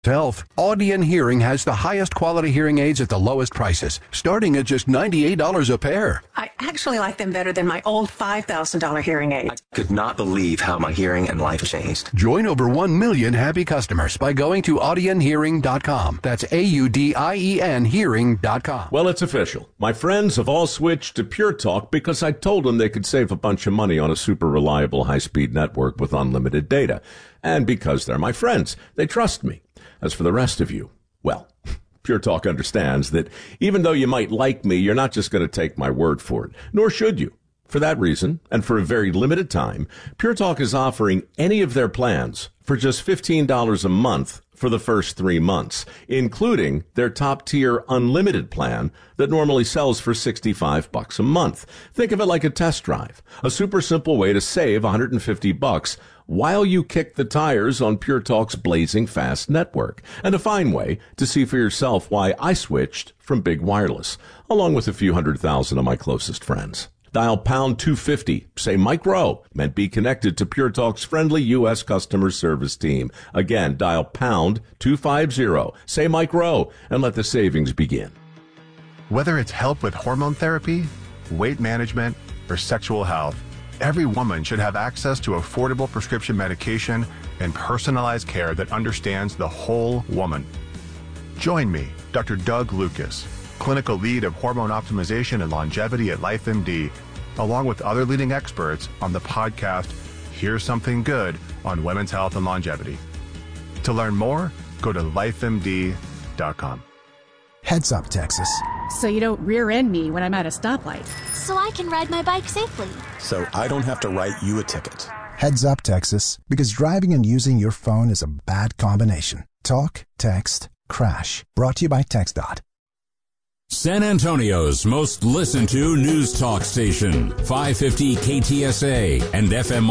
Health. Audion Hearing has the highest quality hearing aids at the lowest prices, starting at just $98 a pair. I actually like them better than my old $5,000 hearing aid. I could not believe how my hearing and life changed. Join over 1 million happy customers by going to audionhearing.com. That's AUDIEN hearing.com. Well, it's official. My friends have all switched to Pure Talk because I told them they could save a bunch of money on a super reliable high-speed network with unlimited data. And because they're my friends, they trust me. As for the rest of you, well, Pure Talk understands that even though you might like me, you're not just going to take my word for it, nor should you. For that reason, and for a very limited time, Pure Talk is offering any of their plans for just $15 a month for the first 3 months, including their top-tier unlimited plan that normally sells for $65 a month. Think of it like a test drive, a super simple way to save $150 while you kick the tires on Pure Talk's blazing fast network, and a fine way to see for yourself why I switched from Big Wireless, along with a few 100,000 of my closest friends. Dial pound 250, say Mike Rowe, and be connected to Pure Talk's friendly U.S. customer service team. Again, dial pound 250, say Mike Rowe, and let the savings begin. Whether it's help with hormone therapy, weight management, or sexual health, every woman should have access to affordable prescription medication and personalized care that understands the whole woman. Join me, Dr. Doug Lucas, clinical lead of hormone optimization and longevity at LifeMD, along with other leading experts on the podcast, Here's Something Good on Women's Health and Longevity. To learn more, go to lifemd.com. Heads up, Texas. So you don't rear end me when I'm at a stoplight. So I can ride my bike safely. So I don't have to write you a ticket. Heads up, Texas, because driving and using your phone is a bad combination. Talk, text, crash. Brought to you by TxDOT. San Antonio's most listened to news talk station, 550 KTSA and FM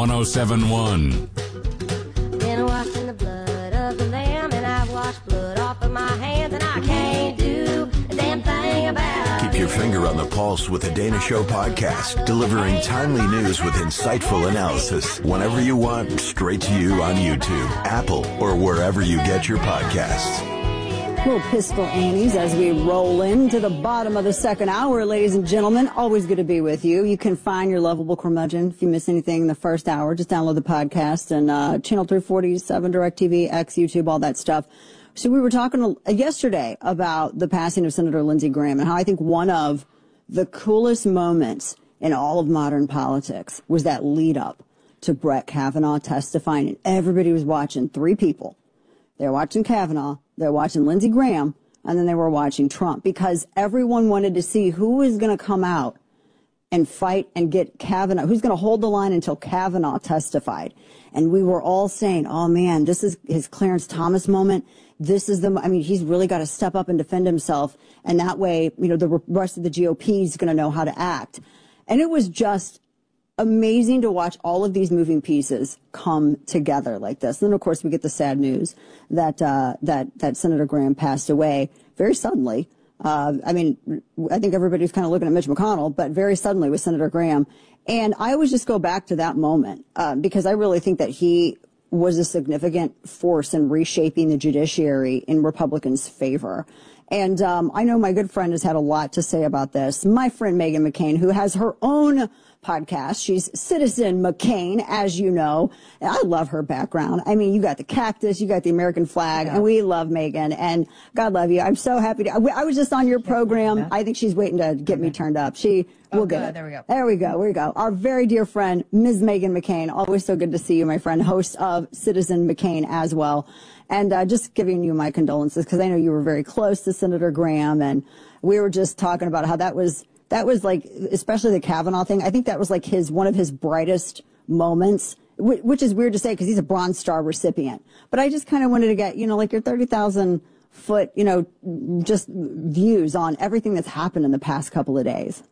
107.1. Been washing the blood of the lamb, and I've washed blood off of my hands, and I can't do a damn thing about it. Keep your finger on the pulse with the Dana Show podcast, delivering timely news with insightful analysis whenever you want, straight to you on YouTube, Apple, or wherever you get your podcasts. Little Pistol Annies as we roll into the bottom of the second hour, ladies and gentlemen. Always good to be with you. You can find your lovable curmudgeon. If you miss anything in the first hour, just download the podcast and channel 347, DirecTV, X, YouTube, all that stuff. So we were talking yesterday about the passing of Senator Lindsey Graham and how I think one of the coolest moments in all of modern politics was that lead up to Brett Kavanaugh testifying, and everybody was watching three people. They were watching Kavanaugh, they were watching Lindsey Graham, and then they were watching Trump, because everyone wanted to see who was going to come out and fight and get Kavanaugh, who's going to hold the line until Kavanaugh testified. And we were all saying, oh man, this is his Clarence Thomas moment. This is he's really got to step up and defend himself. And that way, the rest of the GOP is going to know how to act. And it was just amazing to watch all of these moving pieces come together like this. And then, of course, we get the sad news that that Senator Graham passed away very suddenly. I think everybody's kind of looking at Mitch McConnell, but very suddenly with Senator Graham. And I always just go back to that moment because I really think that he was a significant force in reshaping the judiciary in Republicans' favor. And I know my good friend has had a lot to say about this. My friend Meghan McCain, who has her own podcast. She's Citizen McCain, as you know. And I love her background. I mean, you got the cactus, you got the American flag, and we love Meghan. And God love you. I'm so happy to. I was just on your program. I think she's waiting to get me turned up. We'll get it. There we go. There we go. Our very dear friend, Ms. Meghan McCain. Always so good to see you, my friend, host of Citizen McCain as well. And just giving you my condolences, because I know you were very close to Senator Graham, and we were just talking about how that was like, especially the Kavanaugh thing. I think that was like one of his brightest moments, which is weird to say because he's a Bronze Star recipient. But I just kind of wanted to get, like your 30,000 foot, just views on everything that's happened in the past couple of days.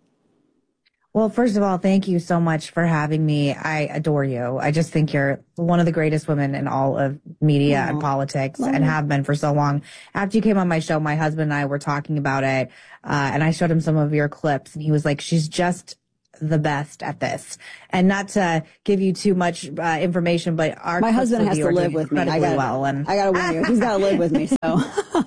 Well, first of all, thank you so much for having me. I adore you. I just think you're one of the greatest women in all of media and politics and have been for so long. After you came on my show, my husband and I were talking about it, and I showed him some of your clips, and he was like, she's just the best at this. And not to give you too much information, but my husband has to live with me. I gotta warn you, he's gotta live with me. So,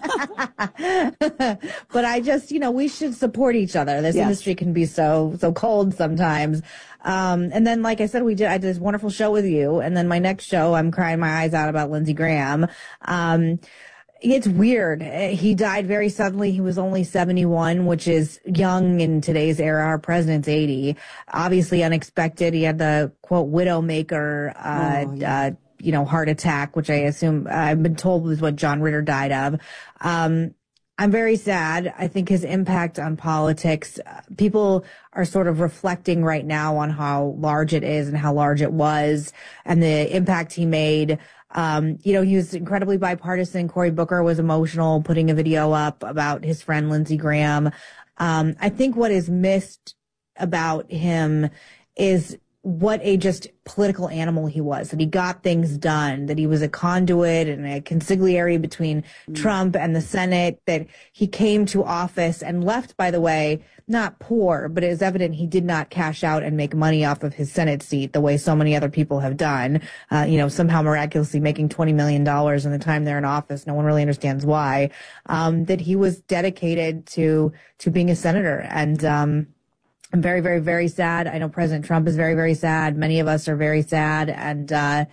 but I just, we should support each other. This industry can be so cold sometimes. And then, like I said, I did this wonderful show with you, and then my next show, I'm crying my eyes out about Lindsey Graham. It's weird. He died very suddenly. He was only 71, which is young in today's era. Our president's 80. Obviously unexpected. He had the, quote, widowmaker, heart attack, which I assume I've been told was what John Ritter died of. I'm very sad. I think his impact on politics, people are sort of reflecting right now on how large it is and how large it was and the impact he made. He was incredibly bipartisan. Cory Booker was emotional, putting a video up about his friend Lindsey Graham. I think what is missed about him is what a just political animal he was, that he got things done, that he was a conduit and a consigliere between Trump and the Senate, that he came to office and left, by the way, not poor, but it is evident he did not cash out and make money off of his Senate seat the way so many other people have done, somehow miraculously making $20 million in the time they're in office. No one really understands why, that he was dedicated to being a senator. And, I'm very, very, very sad. I know President Trump is very, very sad. Many of us are very sad. And, I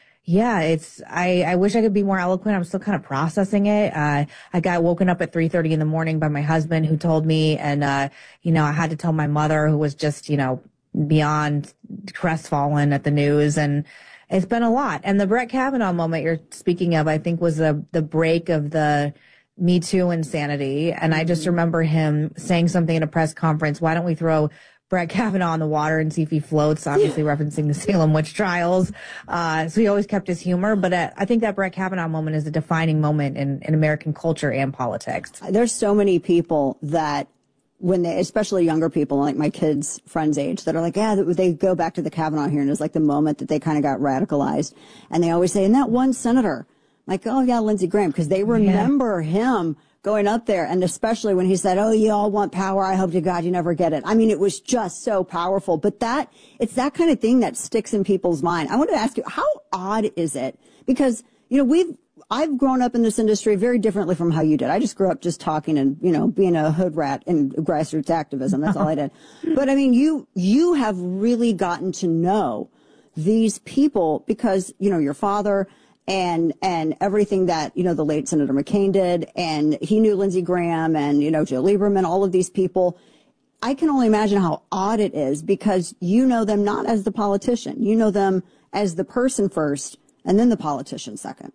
wish I could be more eloquent. I'm still kind of processing it. I got woken up at 3:30 in the morning by my husband who told me, and, I had to tell my mother who was just, beyond crestfallen at the news. And it's been a lot. And the Brett Kavanaugh moment you're speaking of, I think was the break of the Me Too insanity. And I just remember him saying something at a press conference, why don't we throw Brett Kavanaugh in the water and see if he floats, obviously referencing the Salem witch trials. So he always kept his humor. But I think that Brett Kavanaugh moment is a defining moment in American culture and politics. There's so many people that especially younger people, like my kids' friends' age, that are like, they go back to the Kavanaugh hearing as like the moment that they kind of got radicalized. And they always say, and that one senator, like, oh yeah, Lindsey Graham, because they remember him going up there, and especially when he said, oh, you all want power, I hope to God you never get it. I mean, it was just so powerful. But it's that kind of thing that sticks in people's mind. I wanted to ask you, how odd is it? Because, I've grown up in this industry very differently from how you did. I just grew up just talking and, being a hood rat in grassroots activism. That's all I did. But I mean, you have really gotten to know these people because, your father and everything that, the late Senator McCain did, and he knew Lindsey Graham and, Joe Lieberman, all of these people. I can only imagine how odd it is because you know them not as the politician. You know them as the person first and then the politician second.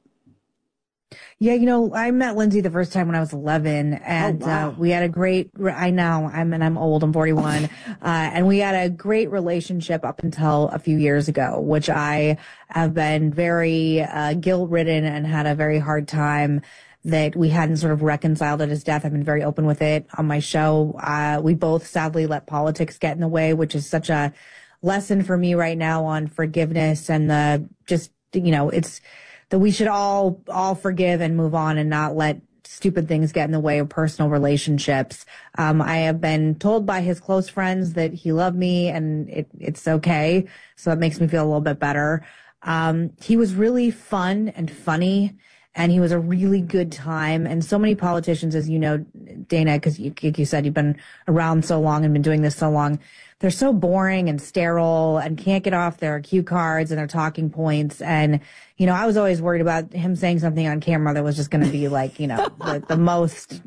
Yeah, I met Lindsey the first time when I was 11, and we had a great. I know I'm old. I'm 41, and we had a great relationship up until a few years ago, which I have been very guilt-ridden and had a very hard time that we hadn't sort of reconciled at his death. I've been very open with it on my show. We both sadly let politics get in the way, which is such a lesson for me right now on forgiveness and it's that we should all forgive and move on and not let stupid things get in the way of personal relationships. I have been told by his close friends that he loved me and it's okay. So that makes me feel a little bit better. He was really fun and funny, and he was a really good time. And so many politicians, as you know, Dana, because you said you've been around so long and been doing this so long, they're so boring and sterile and can't get off their cue cards and their talking points. And, I was always worried about him saying something on camera that was just going to be like, the most,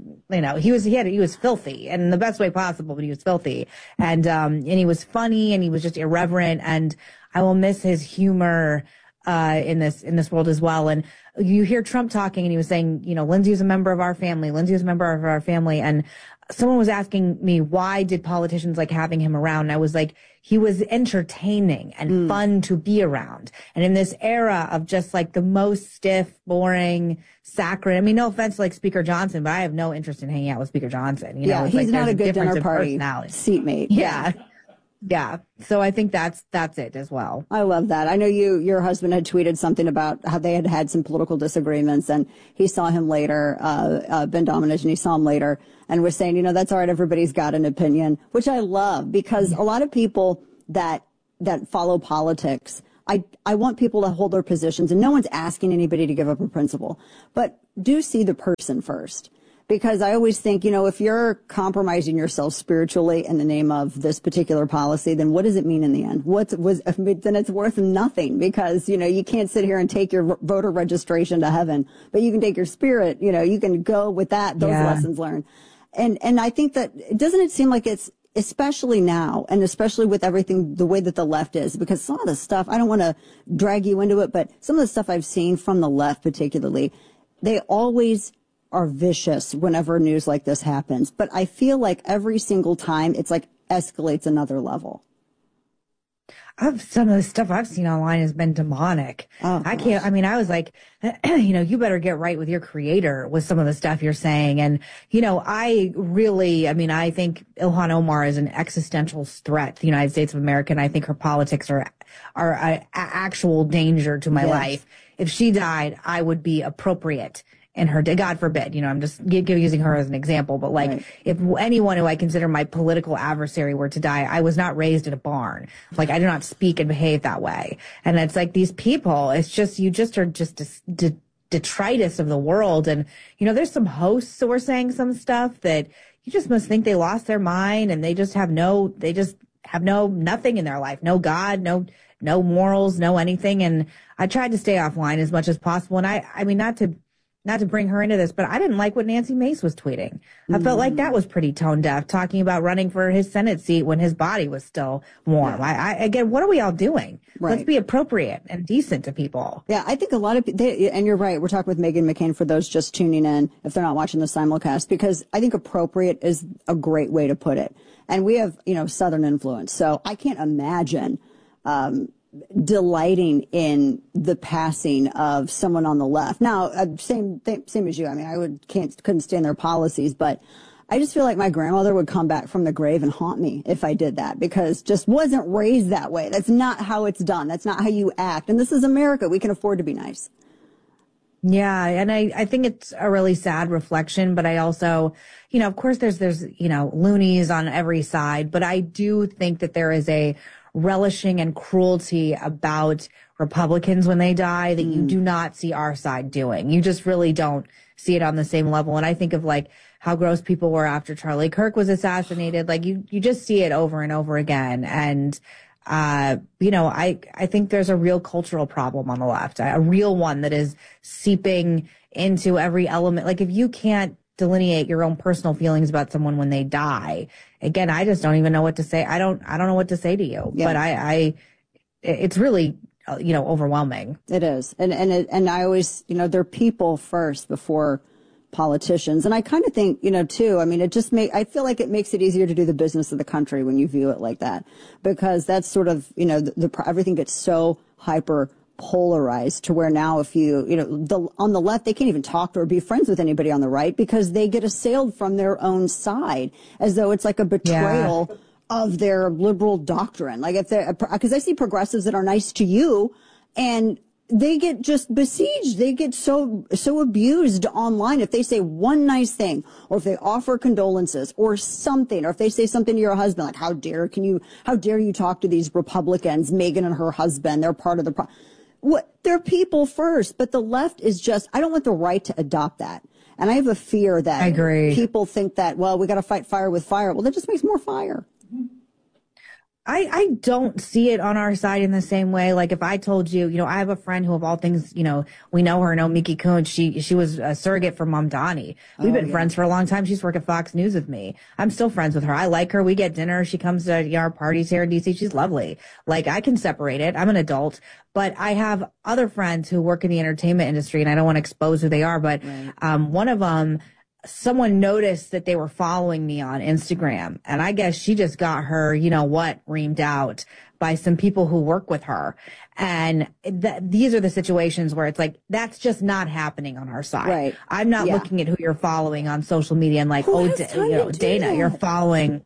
he was filthy in the best way possible, but he was filthy. And he was funny and he was just irreverent. And I will miss his humor, in this world as well. And you hear Trump talking and he was saying, Lindsey is a member of our family. Lindsey is a member of our family. And someone was asking me, why did politicians like having him around? And I was like, he was entertaining and fun to be around. And in this era of just like the most stiff, boring, saccharine, I mean, no offense to like Speaker Johnson, but I have no interest in hanging out with Speaker Johnson. He's not a good dinner party seatmate. Yeah. Yeah. So I think that's it as well. I love that. I know your husband had tweeted something about how they had some political disagreements, and he saw him later, Ben Domenech, and he saw him later and was saying, that's all right. Everybody's got an opinion, which I love, because a lot of people that follow politics, I want people to hold their positions, and no one's asking anybody to give up a principle, but do see the person first. Because I always think, if you're compromising yourself spiritually in the name of this particular policy, then what does it mean in the end? Then it's worth nothing, because, you can't sit here and take your voter registration to heaven, but you can take your spirit, you can go with those lessons learned. And I think that, doesn't it seem like it's, especially now, and especially with everything, the way that the left is, because some of the stuff, I don't want to drag you into it, but some of the stuff I've seen from the left particularly, they always are vicious whenever news like this happens. But I feel like every single time it's like escalates another level. Some of the stuff I've seen online has been demonic. Oh, I was like, you better get right with your creator with some of the stuff you're saying. And, I think Ilhan Omar is an existential threat to the United States of America. And I think her politics are an actual danger to my life. If she died, I would be appropriate in her, God forbid, I'm just using her as an example, but if anyone who I consider my political adversary were to die, I was not raised in a barn. I do not speak and behave that way. And it's like these people, it's just, you just are just detritus of the world. And, there's some hosts who are saying some stuff that you just must think they lost their mind, and they just have nothing in their life. No God, no morals, no anything. And I tried to stay offline as much as possible. And not to bring her into this, but I didn't like what Nancy Mace was tweeting. I felt like that was pretty tone deaf, talking about running for his Senate seat when his body was still warm. Again, what are we all doing? Right. Let's be appropriate and decent to people. Yeah, I think a lot of people, and you're right, we're talking with Meghan McCain for those just tuning in, if they're not watching the simulcast, because I think appropriate is a great way to put it. And we have, Southern influence, so I can't imagine, delighting in the passing of someone on the left. Now, same as you. I couldn't stand their policies, but I just feel like my grandmother would come back from the grave and haunt me if I did that, because just wasn't raised that way. That's not how it's done. That's not how you act. And this is America. We can afford to be nice. Yeah. And I think it's a really sad reflection, but I also, of course there's, loonies on every side, but I do think that there is a relishing and cruelty about Republicans when they die that you do not see our side doing. You just really don't see it on the same level. And I think of how gross people were after Charlie Kirk was assassinated. You just see it over and over again. And, I think there's a real cultural problem on the left, a real one that is seeping into every element. If you can't delineate your own personal feelings about someone when they die, again, I just don't even know what to say. I don't know what to say to you, but it's really, overwhelming. It is. And I always, they're people first before politicians. And I kind of think, too, I feel like it makes it easier to do the business of the country when you view it like that, because that's sort of, everything gets so hyper polarized to where now if on the left, they can't even talk or be friends with anybody on the right, because they get assailed from their own side as though it's like a betrayal of their liberal doctrine. Because I see progressives that are nice to you, and they get just besieged. They get so abused online if they say one nice thing, or if they offer condolences or something, or if they say something to your husband, like, how dare you talk to these Republicans, Meghan and her husband, they're part of the problem. They're people first, but the left is just, I don't want the right to adopt that. And I have a fear that people think that, well, we got to fight fire with fire. Well, that just makes more fire. I don't see it on our side in the same way. If I told you, I have a friend who, of all things, we know Miki Kuhn. She was a surrogate for Mamdani. We've been friends for a long time. She's worked at Fox News with me. I'm still friends with her. I like her. We get dinner. She comes to our parties here in DC. She's lovely. I can separate it. I'm an adult. But I have other friends who work in the entertainment industry, and I don't want to expose who they are, but one of them, someone noticed that they were following me on Instagram, and I guess she just got her, reamed out by some people who work with her. And these are the situations where it's like, that's just not happening on our side. Right. I'm not looking at who you're following on social media and Dana, you're following.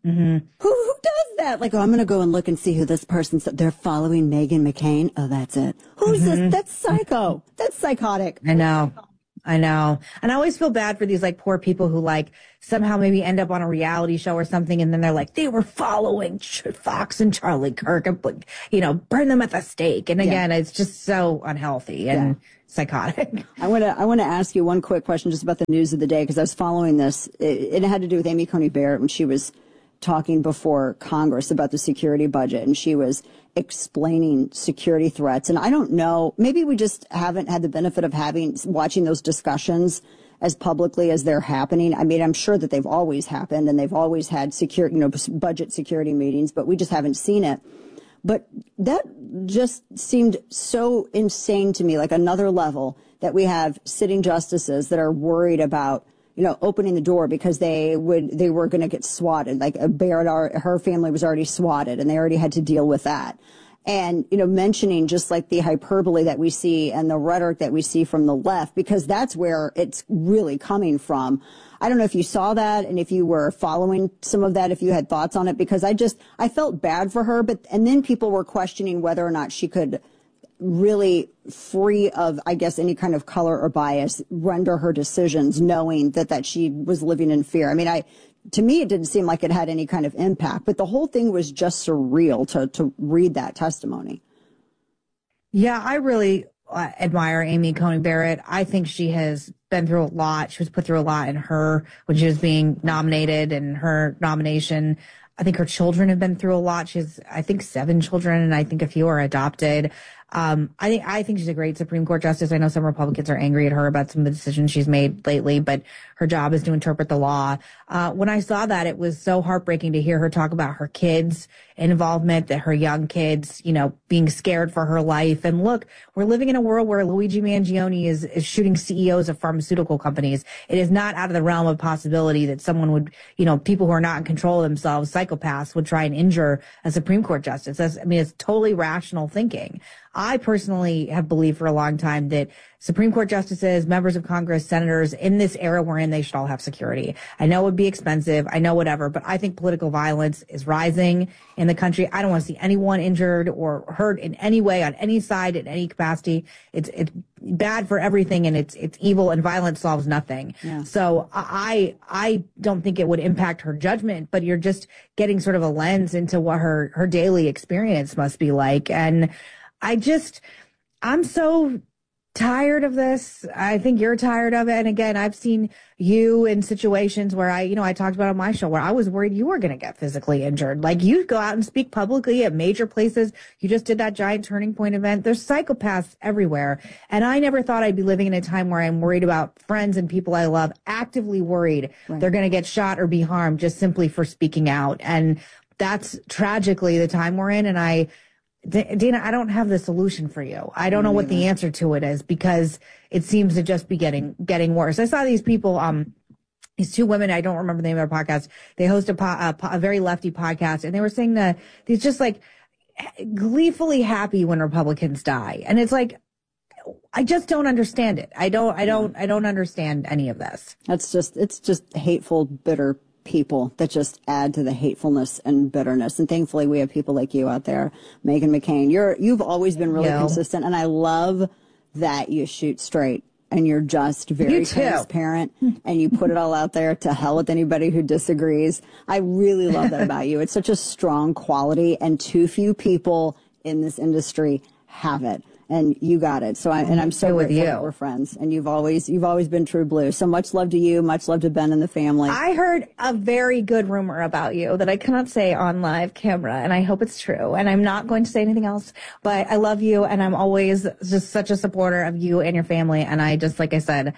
Mm-hmm. Who does that? Like, oh, I'm going to go and look and see who this person's. They're following Meghan McCain. Oh, that's it. Who's this? That's psycho. That's psychotic. I know. And I always feel bad for these like poor people who like somehow maybe end up on a reality show or something. And then they're like, they were following Fox and Charlie Kirk and, you know, burn them at the stake. And again, it's just so unhealthy and psychotic. I want to ask you one quick question just about the news of the day, because I was following this. It had to do with Amy Coney Barrett when she was talking before Congress about the security budget, and she was explaining security threats. And I don't know, maybe we just haven't had the benefit of watching those discussions as publicly as they're happening. I mean, I'm sure that they've always happened and they've always had budget security meetings, but we just haven't seen it. But that just seemed so insane to me, like another level, that we have sitting justices that are worried about, you know, opening the door because they were going to get swatted. Like Barrett, her family was already swatted and they already had to deal with that. And, you know, mentioning just like the hyperbole that we see and the rhetoric that we see from the left, because that's where it's really coming from. I don't know if you saw that and if you were following some of that, if you had thoughts on it, because I felt bad for her. And then people were questioning whether or not she could really, free of, I guess, any kind of color or bias, render her decisions knowing that she was living in fear. I mean, to me, it didn't seem like it had any kind of impact, but the whole thing was just surreal to read that testimony. Yeah, I really admire Amy Coney Barrett. I think she has been through a lot. She was put through a lot when she was being nominated and her nomination. I think her children have been through a lot. She has, I think, 7 children, and I think a few are adopted. I think she's a great Supreme Court justice. I know some Republicans are angry at her about some of the decisions she's made lately, but her job is to interpret the law. When I saw that, it was so heartbreaking to hear her talk about her kids' involvement, that her young kids, you know, being scared for her life. And look, we're living in a world where Luigi Mangione is shooting CEOs of pharmaceutical companies. It is not out of the realm of possibility that someone would, you know, people who are not in control of themselves, psychopaths, would try and injure a Supreme Court justice. It's totally rational thinking. I personally have believed for a long time that Supreme Court justices, members of Congress, senators, in this era we're in, they should all have security. I know it would be expensive. I know whatever, but I think political violence is rising in the country. I don't want to see anyone injured or hurt in any way, on any side, in any capacity. It's bad for everything, and it's evil, and violence solves nothing. Yeah. So I don't think it would impact her judgment, but you're just getting sort of a lens into what her daily experience must be like. And I'm so tired of this. I think you're tired of it. And again, I've seen you in situations where I talked about on my show where I was worried you were going to get physically injured. Like, you go out and speak publicly at major places. You just did that giant Turning Point event. There's psychopaths everywhere. And I never thought I'd be living in a time where I'm worried about friends and people I love, actively worried they're going to get shot or be harmed just simply for speaking out. And that's tragically the time we're in. And Dana, I don't have the solution for you. I don't know what the answer to it is, because it seems to just be getting worse. I saw these people, these 2 women, I don't remember the name of their podcast. They host a very lefty podcast, and they were saying that these just like gleefully happy when Republicans die. And it's like, I just don't understand it. I don't understand any of this. It's just hateful, bitter people that just add to the hatefulness and bitterness. And thankfully we have people like you out there, Meghan McCain. You've always been really consistent, and I love that you shoot straight and you're just very transparent and you put it all out there. To hell with anybody who disagrees. I really love that about you. It's such a strong quality, and too few people in this industry have it. And you got it. So I'm so grateful that we're friends, and you've always been true blue. So much love to you. Much love to Ben and the family. I heard a very good rumor about you that I cannot say on live camera, and I hope it's true. And I'm not going to say anything else, but I love you, and I'm always just such a supporter of you and your family. And I just, like I said,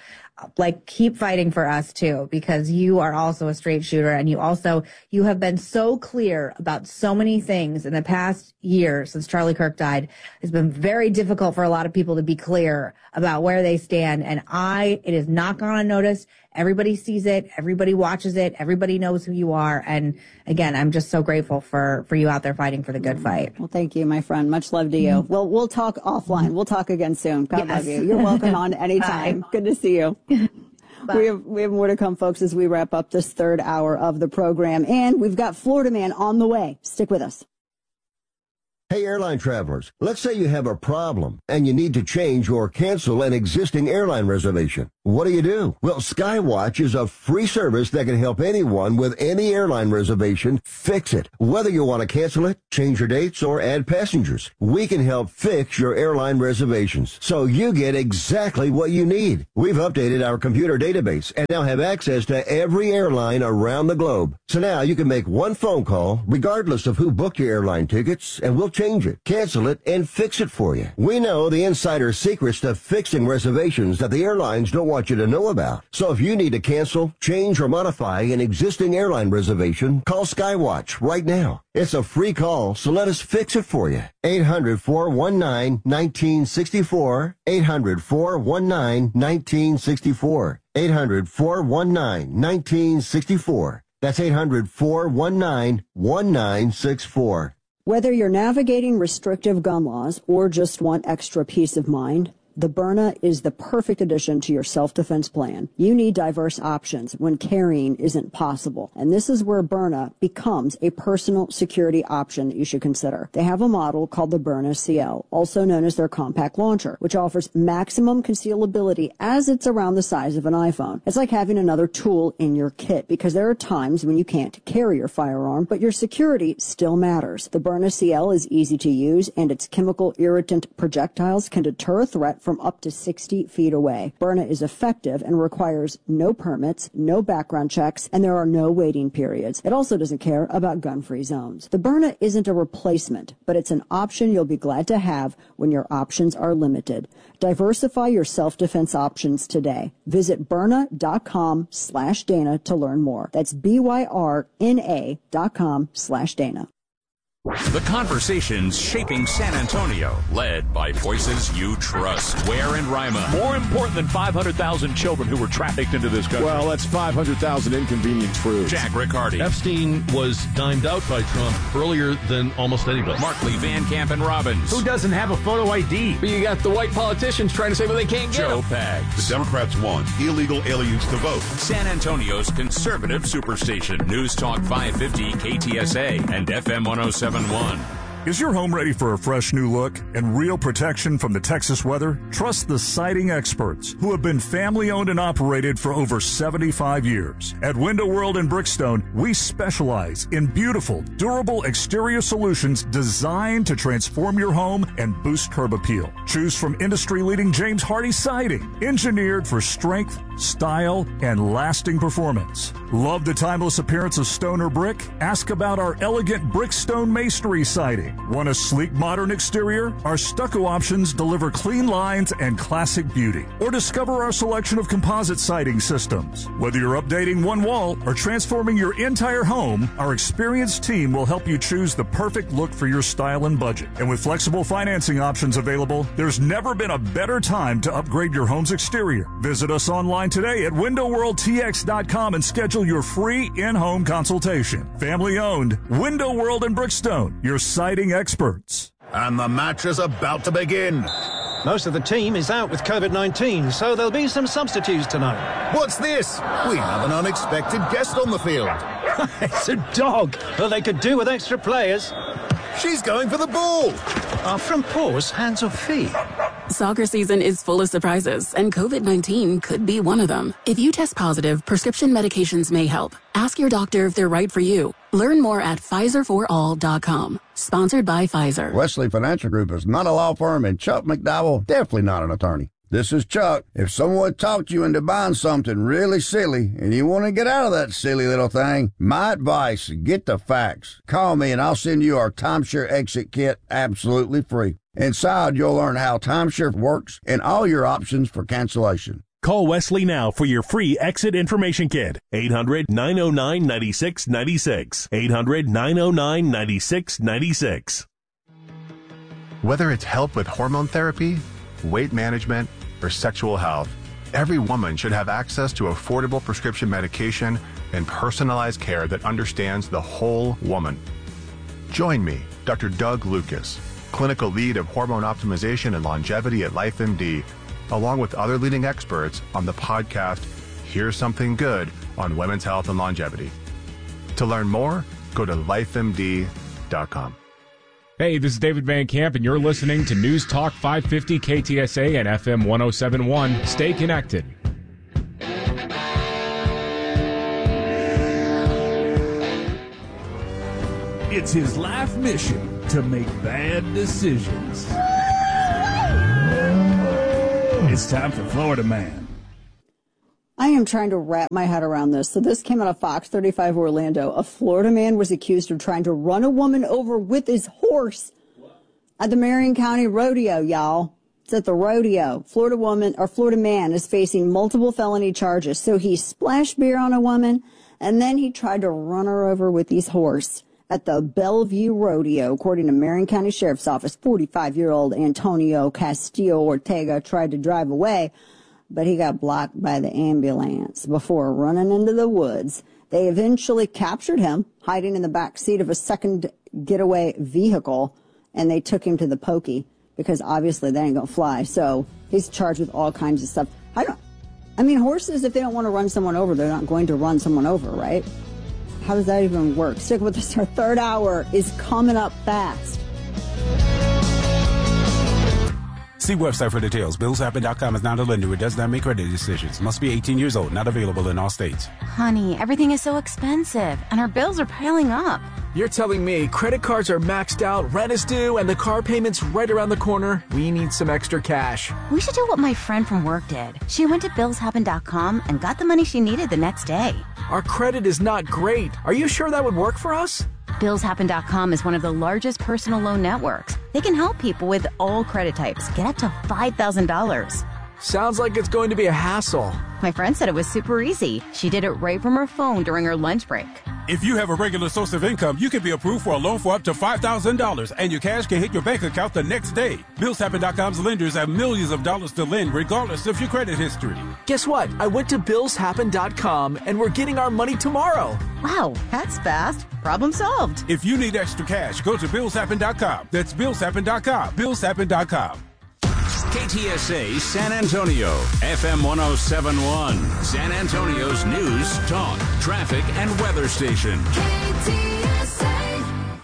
keep fighting for us too, because you are also a straight shooter, and you have been so clear about so many things in the past year since Charlie Kirk died. It's been very difficult for a lot of people to be clear about where they stand, and it is not gone unnoticed. Everybody sees it, everybody watches it, everybody knows who you are. And again, I'm just so grateful for you out there fighting for the good fight. Well, thank you, my friend. Much love to you. We'll talk offline. We'll talk again soon. God love you. You're welcome on anytime. Good to see you. We have more to come, folks, as we wrap up this third hour of the program. And we've got Florida Man on the way. Stick with us. Hey, airline travelers, let's say you have a problem and you need to change or cancel an existing airline reservation. What do? Well, Skywatch is a free service that can help anyone with any airline reservation fix it. Whether you want to cancel it, change your dates, or add passengers, we can help fix your airline reservations so you get exactly what you need. We've updated our computer database and now have access to every airline around the globe. So now you can make one phone call regardless of who booked your airline tickets, and we'll change it, cancel it, and fix it for you. We know the insider secrets to fixing reservations that the airlines don't want you to know about. So if you need to cancel, change, or modify an existing airline reservation, call Skywatch right now. It's a free call, so let us fix it for you. 800-419-1964. 800-419-1964. 800-419-1964. That's 800-419-1964. Whether you're navigating restrictive gun laws or just want extra peace of mind, the Byrna is the perfect addition to your self-defense plan. You need diverse options when carrying isn't possible. And this is where Byrna becomes a personal security option that you should consider. They have a model called the Byrna CL, also known as their compact launcher, which offers maximum concealability as it's around the size of an iPhone. It's like having another tool in your kit, because there are times when you can't carry your firearm, but your security still matters. The Byrna CL is easy to use, and its chemical irritant projectiles can deter a threat from up to 60 feet away. Byrna is effective and requires no permits, no background checks, and there are no waiting periods. It also doesn't care about gun-free zones. The Byrna isn't a replacement, but it's an option you'll be glad to have when your options are limited. Diversify your self-defense options today. Visit Byrna.com/Dana to learn more. That's BYRNA.com/Dana. The conversations shaping San Antonio, led by voices you trust. Ware and Rima. More important than 500,000 children who were trafficked into this country. Well, that's 500,000 inconvenient truths. Jack Riccardi. Epstein was dimed out by Trump earlier than almost anybody. Markley, Van Camp, and Robbins. Who doesn't have a photo ID? But you got the white politicians trying to say, well, they can't get Joe them. Pags. The Democrats want illegal aliens to vote. San Antonio's conservative superstation. News Talk 550 KTSA and FM 107.1. Is your home ready for a fresh new look and real protection from the Texas weather? Trust the siding experts, who have been family-owned and operated for over 75 years. At Window World in Brickstone, we specialize in beautiful, durable exterior solutions designed to transform your home and boost curb appeal. Choose from industry-leading James Hardie siding, engineered for strength, style, and lasting performance. Love the timeless appearance of stone or brick? Ask about our elegant Brickstone masonry siding. Want a sleek, modern exterior? Our stucco options deliver clean lines and classic beauty. Or discover our selection of composite siding systems. Whether you're updating one wall or transforming your entire home, our experienced team will help you choose the perfect look for your style and budget. And with flexible financing options available, there's never been a better time to upgrade your home's exterior. Visit us online today at WindowWorldTX.com and schedule your free in-home consultation. Family owned, Window World in Brickstone, your siding experts. And the match is about to begin. Most of the team is out with COVID-19, so there'll be some substitutes tonight. What's this? We have an unexpected guest on the field. It's a dog. Well, they could do with extra players. She's going for the ball. Are front paws hands or feet? Soccer season is full of surprises, and COVID-19 could be one of them. If you test positive, prescription medications may help. Ask your doctor if they're right for you. Learn more at PfizerForAll.com. Sponsored by Pfizer. Wesley Financial Group is not a law firm, and Chuck McDowell definitely not an attorney. This is Chuck. If someone talked you into buying something really silly and you want to get out of that silly little thing, my advice, get the facts. Call me and I'll send you our timeshare exit kit absolutely free. Inside, you'll learn how timeshare works and all your options for cancellation. Call Wesley now for your free exit information kit. 800-909-9696. 800-909-9696. Whether it's help with hormone therapy, weight management, or sexual health, every woman should have access to affordable prescription medication and personalized care that understands the whole woman. Join me, Dr. Doug Lucas, clinical lead of hormone optimization and longevity at LifeMD, along with other leading experts on the podcast Here's Something Good on women's health and longevity. To learn more, go to lifemd.com. Hey, this is David Van Camp, and you're listening to News Talk 550 KTSA and FM 1071. Stay connected. It's his life mission to make bad decisions. It's time for Florida Man. I am trying to wrap my head around this. So this came out of Fox 35 Orlando. A Florida man was accused of trying to run a woman over with his horse at the Marion County Rodeo, y'all. It's at the rodeo. Florida man is facing multiple felony charges. So he splashed beer on a woman, and then he tried to run her over with his horse at the Bellevue Rodeo. According to Marion County Sheriff's Office, 45-year-old Antonio Castillo Ortega tried to drive away, but he got blocked by the ambulance before running into the woods. They eventually captured him, hiding in the back seat of a second getaway vehicle, and they took him to the pokey because obviously they ain't gonna fly. So he's charged with all kinds of stuff. Horses, if they don't want to run someone over, they're not going to run someone over, right? How does that even work? Stick with us. Our third hour is coming up fast. See website for details. BillsHappen.com is not a lender. It does not make credit decisions. Must be 18 years old. Not available in all states. Honey, everything is so expensive, and our bills are piling up. You're telling me credit cards are maxed out, rent is due, and the car payment's right around the corner? We need some extra cash. We should do what my friend from work did. She went to BillsHappen.com and got the money she needed the next day. Our credit is not great. Are you sure that would work for us? BillsHappen.com is one of the largest personal loan networks. They can help people with all credit types get up to $5,000. Sounds like it's going to be a hassle. My friend said it was super easy. She did it right from her phone during her lunch break. If you have a regular source of income, you can be approved for a loan for up to $5,000, and your cash can hit your bank account the next day. BillsHappen.com's lenders have millions of dollars to lend regardless of your credit history. Guess what? I went to BillsHappen.com, and we're getting our money tomorrow. Wow, that's fast. Problem solved. If you need extra cash, go to BillsHappen.com. That's BillsHappen.com. BillsHappen.com. KTSA San Antonio, FM 1071, San Antonio's news, talk, traffic, and weather station. KTSA.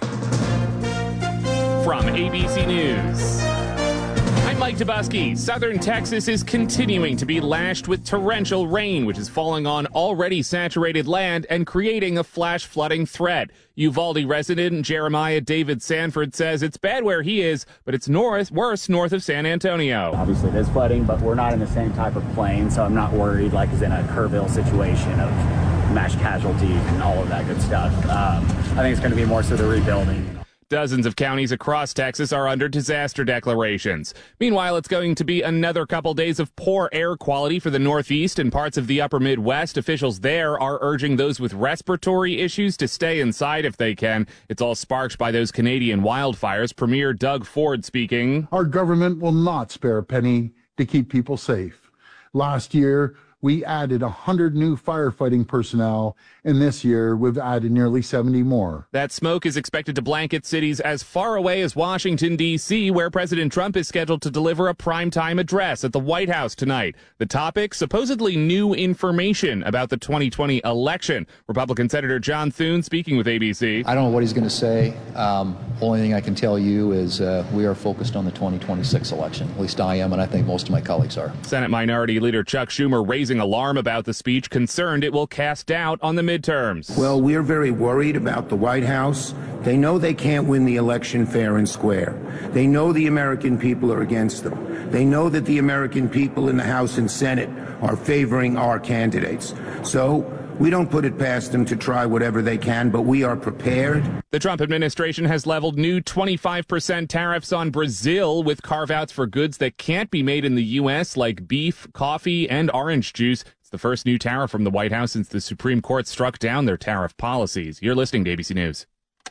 From ABC News, I'm Mike Dubusky. Southern Texas is continuing to be lashed with torrential rain, which is falling on already saturated land and creating a flash flooding threat. Uvalde resident Jeremiah David Sanford says it's bad where he is, but it's worse north of San Antonio. Obviously, there's flooding, but we're not in the same type of plain, so I'm not worried like as in a Kerrville situation of mass casualties and all of that good stuff. I think it's going to be more so the rebuilding. Dozens of counties across Texas are under disaster declarations. Meanwhile, it's going to be another couple days of poor air quality for the Northeast and parts of the upper Midwest. Officials there are urging those with respiratory issues to stay inside if they can. It's all sparked by those Canadian wildfires. Premier Doug Ford speaking. Our government will not spare a penny to keep people safe. Last year, we added 100 new firefighting personnel, and this year we've added nearly 70 more. That smoke is expected to blanket cities as far away as Washington, D.C., where President Trump is scheduled to deliver a primetime address at the White House tonight. The topic, supposedly new information about the 2020 election. Republican Senator John Thune speaking with ABC. I don't know what he's going to say. Only thing I can tell you is we are focused on the 2026 election. At least I am, and I think most of my colleagues are. Senate Minority Leader Chuck Schumer raising alarm about the speech, concerned it will cast doubt on the midterms. Well, we're very worried about the White House. They know they can't win the election fair and square. They know the American people are against them. They know that the American people in the House and Senate are favoring our candidates. So we don't put it past them to try whatever they can, but we are prepared. The Trump administration has leveled new 25% tariffs on Brazil with carve-outs for goods that can't be made in the U.S., like beef, coffee, and orange juice. It's the first new tariff from the White House since the Supreme Court struck down their tariff policies. You're listening to ABC News.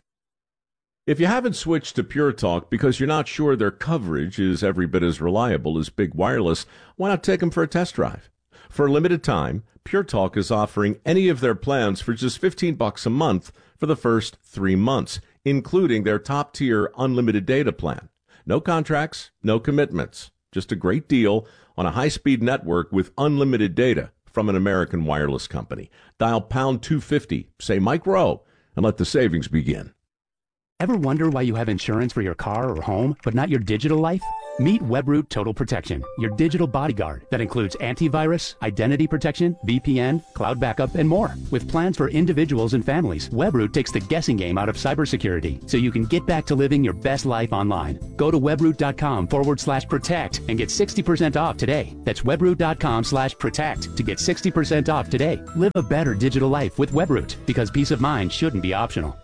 If you haven't switched to Pure Talk because you're not sure their coverage is every bit as reliable as Big Wireless, why not take them for a test drive? For a limited time, Pure Talk is offering any of their plans for just $15 a month for the first 3 months, including their top-tier unlimited data plan. No contracts, no commitments, just a great deal on a high-speed network with unlimited data from an American wireless company. Dial pound 250, say Mike Rowe, and let the savings begin. Ever wonder why you have insurance for your car or home, but not your digital life? Meet Webroot Total Protection, your digital bodyguard that includes antivirus, identity protection, VPN, cloud backup, and more. With plans for individuals and families, Webroot takes the guessing game out of cybersecurity so you can get back to living your best life online. Go to webroot.com/protect and get 60% off today. That's webroot.com/protect to get 60% off today. Live a better digital life with Webroot, because peace of mind shouldn't be optional.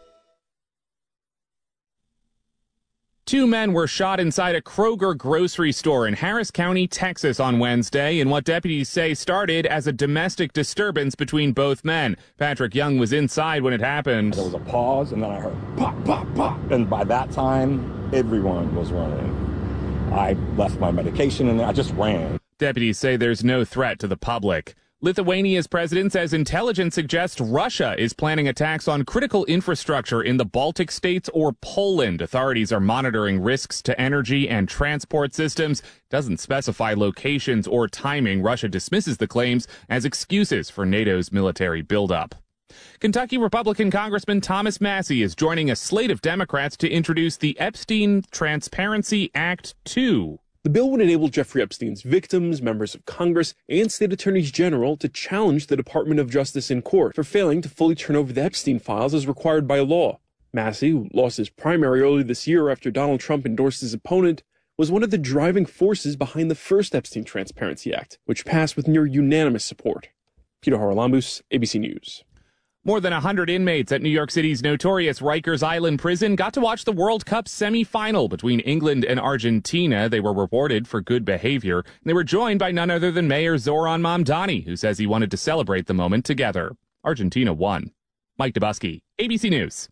2 men were shot inside a Kroger grocery store in Harris County, Texas on Wednesday in what deputies say started as a domestic disturbance between both men. Patrick Young was inside when it happened. There was a pause, and then I heard pop, pop, pop. And by that time, everyone was running. I left my medication and I just ran. Deputies say there's no threat to the public. Lithuania's president says intelligence suggests Russia is planning attacks on critical infrastructure in the Baltic states or Poland. Authorities are monitoring risks to energy and transport systems. Doesn't specify locations or timing. Russia dismisses the claims as excuses for NATO's military buildup. Kentucky Republican Congressman Thomas Massie is joining a slate of Democrats to introduce the Epstein Transparency Act 2. The bill would enable Jeffrey Epstein's victims, members of Congress, and state attorneys general to challenge the Department of Justice in court for failing to fully turn over the Epstein files as required by law. Massie, who lost his primary early this year after Donald Trump endorsed his opponent, was one of the driving forces behind the first Epstein Transparency Act, which passed with near unanimous support. Peter Haralambous, ABC News. More than 100 inmates at New York City's notorious Rikers Island prison got to watch the World Cup semifinal between England and Argentina. They were rewarded for good behavior. They were joined by none other than Mayor Zoran Mamdani, who says he wanted to celebrate the moment together. Argentina won. Mike Dubusky, ABC News.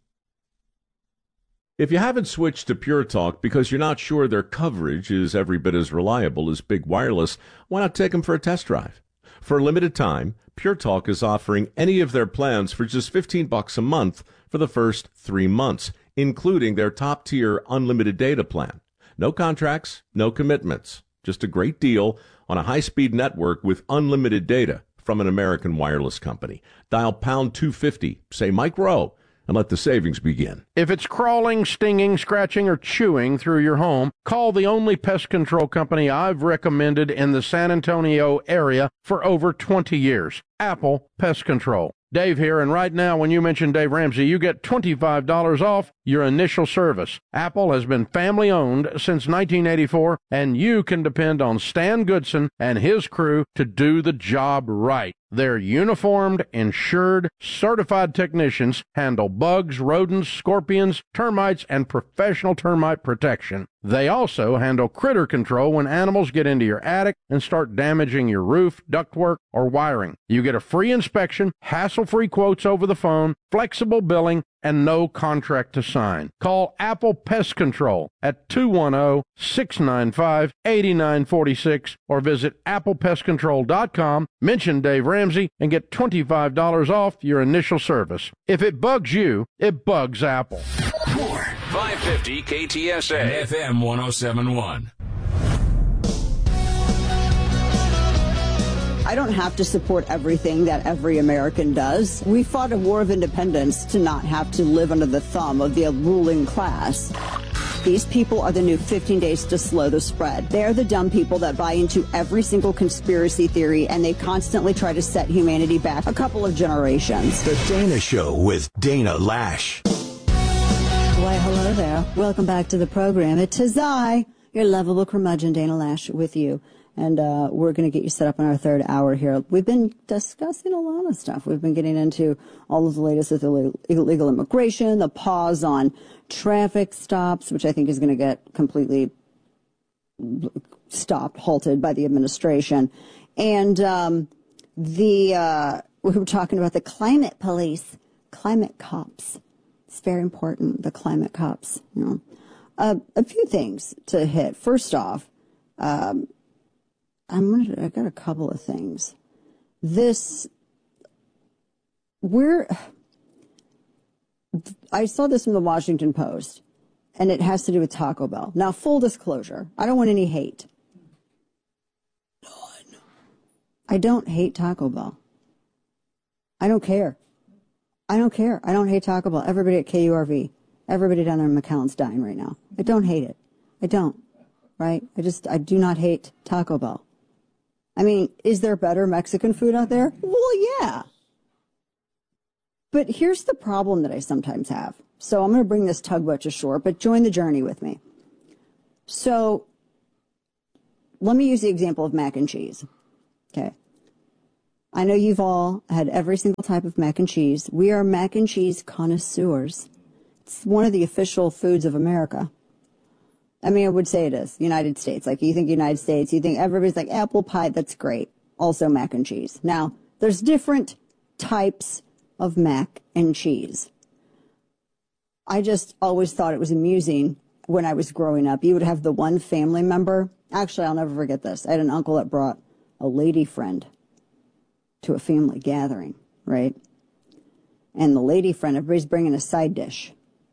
If you haven't switched to Pure Talk because you're not sure their coverage is every bit as reliable as Big Wireless, why not take them for a test drive? For a limited time, Pure Talk is offering any of their plans for just $15 a month for the first 3 months, including their top-tier unlimited data plan. No contracts, no commitments, just a great deal on a high-speed network with unlimited data from an American wireless company. Dial pound 250, say Mike Rowe, and let the savings begin. If it's crawling, stinging, scratching, or chewing through your home, call the only pest control company I've recommended in the San Antonio area for over 20 years, Apple Pest Control. Dave here, and right now when you mention Dave Ramsey, you get $25 off your initial service. Apple has been family-owned since 1984, and you can depend on Stan Goodson and his crew to do the job right. Their uniformed, insured, certified technicians handle bugs, rodents, scorpions, termites, and professional termite protection. They also handle critter control when animals get into your attic and start damaging your roof, ductwork, or wiring. You get a free inspection, hassle-free quotes over the phone, flexible billing, and no contract to sign. Call Apple Pest Control at 210-695-8946 or visit applepestcontrol.com, mention Dave Ramsey, and get $25 off your initial service. If it bugs you, it bugs Apple. More 550 KTSA and FM 1071. I don't have to support everything that every American does. We fought a war of independence to not have to live under the thumb of the ruling class. These people are the new 15 days to slow the spread. They are the dumb people that buy into every single conspiracy theory, and they constantly try to set humanity back a couple of generations. The Dana Show with Dana Lash. Why, hello there. Welcome back to the program. It is I, your lovable curmudgeon, Dana Lash, with you. And we're going to get you set up in our third hour here. We've been discussing a lot of stuff. We've been getting into all of the latest with illegal immigration, the pause on traffic stops, which I think is going to get completely stopped, halted by the administration. And we were talking about the climate police, climate cops. It's very important, the climate cops. You know, a few things to hit. First off, I got a couple of things. I saw this in the Washington Post, and it has to do with Taco Bell. Now, full disclosure, I don't want any hate. None. I don't hate Taco Bell. I don't care. I don't hate Taco Bell. Everybody at KURV, everybody down there in McAllen's dying right now. I don't hate it. I don't. Right? I do not hate Taco Bell. I mean, is there better Mexican food out there? Well, yeah. But here's the problem that I sometimes have. So I'm going to bring this tugboat to shore, but join the journey with me. So let me use the example of mac and cheese. Okay. I know you've all had every single type of mac and cheese. We are mac and cheese connoisseurs. It's one of the official foods of America. I mean, I would say it is. United States. Like, you think United States, you think everybody's like, apple pie, that's great. Also mac and cheese. Now, there's different types of mac and cheese. I just always thought it was amusing when I was growing up. You would have the one family member. Actually, I'll never forget this. I had an uncle that brought a lady friend to a family gathering, right? And the lady friend, everybody's bringing a side dish.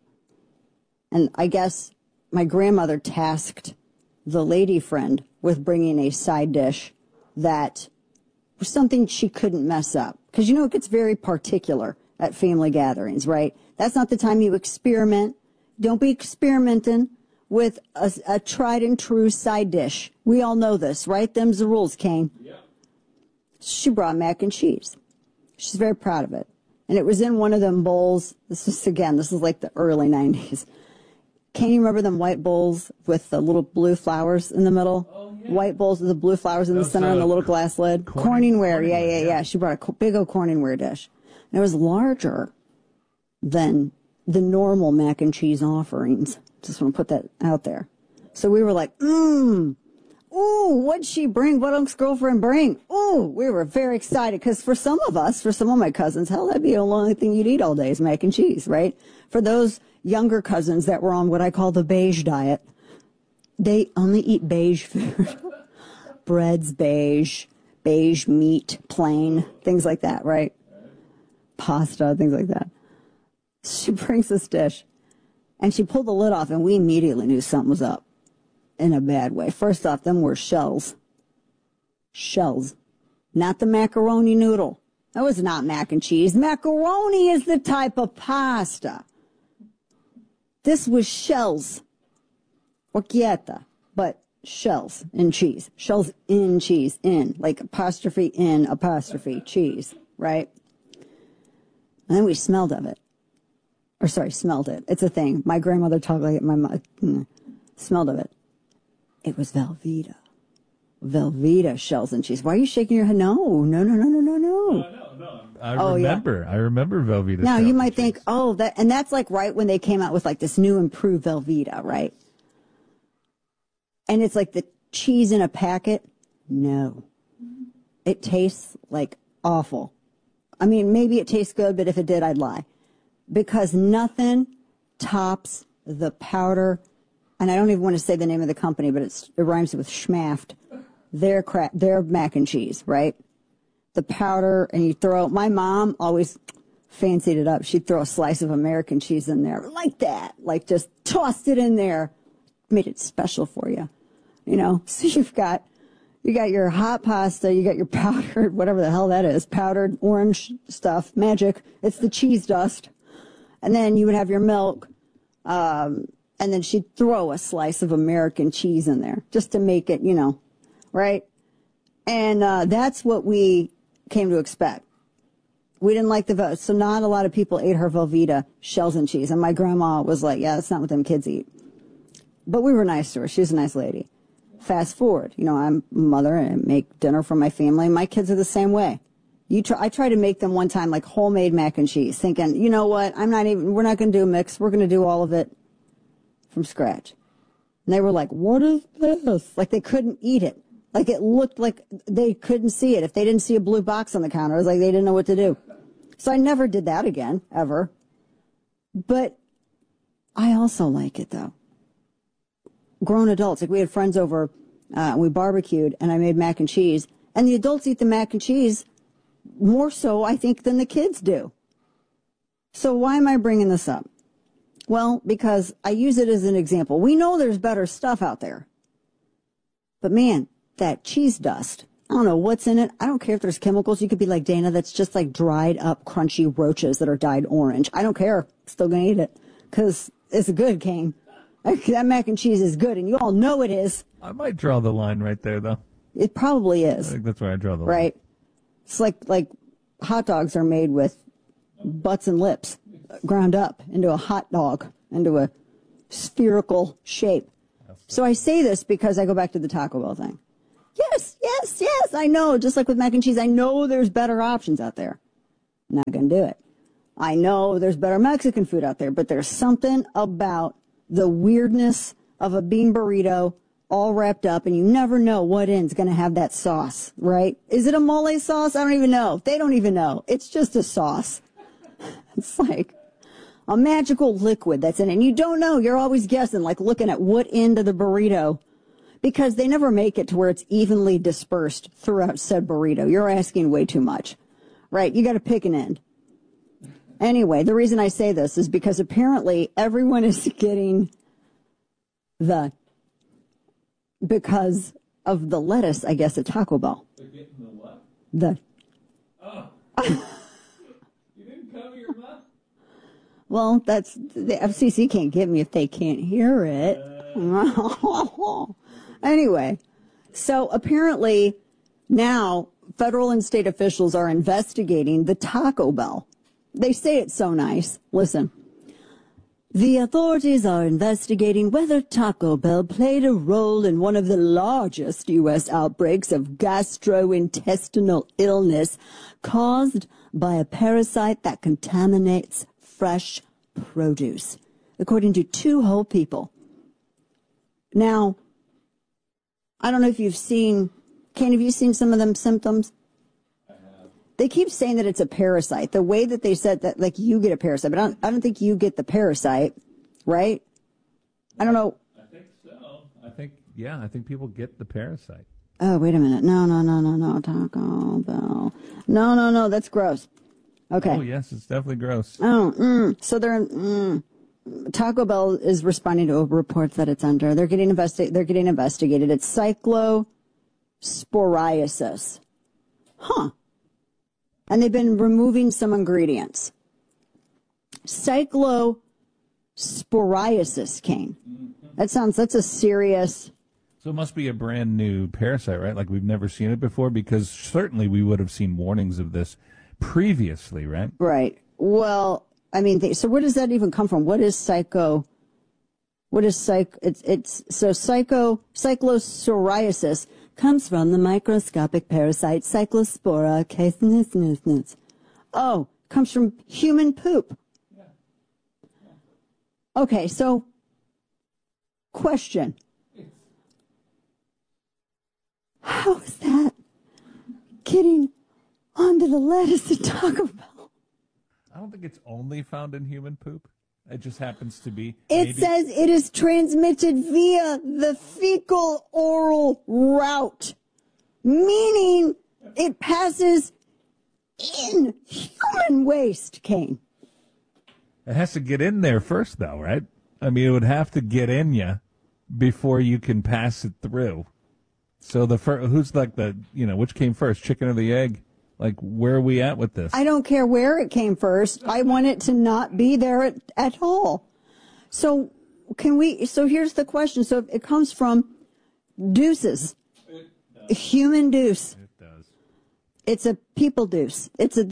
And I guess my grandmother tasked the lady friend with bringing a side dish that was something she couldn't mess up. Because, you know, it gets very particular at family gatherings, right? That's not the time you experiment. Don't be experimenting with a tried and true side dish. We all know this, right? Them's the rules, Kane. Yeah. She brought mac and cheese. She's very proud of it. And it was in one of them bowls. This is like the early 90s. Can you remember them white bowls with the little blue flowers in the middle? Oh, yeah. White bowls with the blue flowers in the center and the little glass lid. Corningware. Yeah. She brought a big old Corningware dish. And it was larger than the normal mac and cheese offerings. Just want to put that out there. So we were like, ooh, what'd she bring? What Unc's girlfriend bring? Ooh, we were very excited because for some of my cousins, hell, that'd be the only thing you'd eat all day is mac and cheese, right? For those younger cousins that were on what I call the beige diet, they only eat beige food. Breads, beige meat, plain, things like that, right? Pasta, things like that. She brings this dish, and she pulled the lid off, and we immediately knew something was up in a bad way. First off, them were shells. Shells. Not the macaroni noodle. That was not mac and cheese. Macaroni is the type of pasta. This was shells. Orchietta, but shells in cheese. Shells in cheese, in. Like apostrophe in, apostrophe, cheese, right? And then we smelled it. It's a thing. My grandmother talked like it. My mother smelled of it. It was Velveeta. Velveeta shells and cheese. Why are you shaking your head? No. I remember Velveeta. Now you might think, and that's like right when they came out with like this new improved Velveeta, right? And it's like the cheese in a packet. No. It tastes like awful. I mean, maybe it tastes good, but if it did, I'd lie. Because nothing tops the powder, and I don't even want to say the name of the company, but it rhymes with Schmaft. Their mac and cheese, right? The powder, and you throw, my mom always fancied it up. She'd throw a slice of American cheese in there, like that, like just tossed it in there, made it special for you, you know? So you got your hot pasta, you got your powdered, whatever the hell that is, powdered orange stuff, magic. It's the cheese dust. And then you would have your milk, and then she'd throw a slice of American cheese in there just to make it, you know, right? And that's what we came to expect. We didn't like so not a lot of people ate her Velveeta shells and cheese. And my grandma was like, yeah, that's not what them kids eat. But we were nice to her. She was a nice lady. Fast forward, you know, I'm a mother and I make dinner for my family. My kids are the same way. I tried to make them one time like homemade mac and cheese, thinking, you know what, we're not going to do a mix. We're going to do all of it from scratch. And they were like, what is this? Like they couldn't eat it. Like it looked like they couldn't see it. If they didn't see a blue box on the counter, it was like they didn't know what to do. So I never did that again, ever. But I also like it though. Grown adults, like we had friends over, we barbecued and I made mac and cheese. And the adults eat the mac and cheese more so, I think, than the kids do. So why am I bringing this up? Well, because I use it as an example. We know there's better stuff out there. But man, that cheese dust, don't know what's in it. I don't care if there's chemicals. You could be like Dana, that's just like dried up crunchy roaches that are dyed orange. I don't care. Still gonna eat it because it's good, King. That mac and cheese is good, and you all know it is. I might draw the line right there, though. It probably is. I think that's where I draw the line. Right. It's like hot dogs are made with butts and lips ground up into a hot dog, into a spherical shape. So I say this because I go back to the Taco Bell thing. Yes, I know. Just like with mac and cheese, I know there's better options out there. Not going to do it. I know there's better Mexican food out there, but there's something about the weirdness of a bean burrito all wrapped up, and you never know what end's going to have that sauce, right? Is it a mole sauce? I don't even know. They don't even know. It's just a sauce. It's like a magical liquid that's in it. And you don't know. You're always guessing, like looking at what end of the burrito, because they never make it to where it's evenly dispersed throughout said burrito. You're asking way too much, right? You got to pick an end. Anyway, the reason I say this is because apparently everyone is getting because of the lettuce, I guess, at Taco Bell. They're getting the what? Oh. You didn't cover your mouth? Well, that's the FCC can't get me if they can't hear it. Anyway, so apparently now federal and state officials are investigating the Taco Bell. They say it's so nice. Listen. The authorities are investigating whether Taco Bell played a role in one of the largest U.S. outbreaks of gastrointestinal illness caused by a parasite that contaminates fresh produce, according to two whole people. Now, I don't know if you've seen, Kane, have you seen some of them symptoms? They keep saying that it's a parasite. The way that they said that, like, you get a parasite, but I don't think you get the parasite, right? I don't know. I think so. I think people get the parasite. Oh, wait a minute. No, Taco Bell. No, that's gross. Okay. Oh, yes, it's definitely gross. So Taco Bell is responding to a report that it's under. They're getting investigated. It's cyclosporiasis. Huh. And they've been removing some ingredients. Cyclosporiasis, Kane. That's a serious. So it must be a brand new parasite, right? Like we've never seen it before, because certainly we would have seen warnings of this previously, right? Right. Well, I mean, so where does that even come from? What is cyclosporiasis comes from the microscopic parasite Cyclospora casenis. Oh, comes from human poop. Okay, so question. How is that getting onto the lettuce at Taco Bell? I don't think it's only found in human poop. It just happens to be. It says it is transmitted via the fecal oral route, meaning it passes in human waste, Kane. It has to get in there first, though, right? I mean, it would have to get in you before you can pass it through. So who's like which came first, chicken or the egg? Like, where are we at with this? I don't care where it came first. I want it to not be there at all. So here's the question. So if it comes from deuces, human deuce. It does. It's a people deuce.